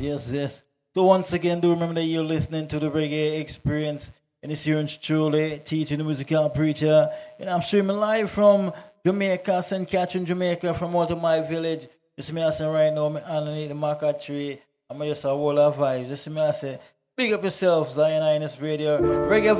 yes. So once again, do remember that you're listening to the Reggae Experience, and it's yours truly, teaching the musical preacher. And I'm streaming live from Jamaica, St. Catherine, Jamaica, from out of my village. Just me I say right now, I'm underneath the maca tree. I'm just a wall of vibes. Just me I say, big up yourself, Zion Ines Radio. Reggae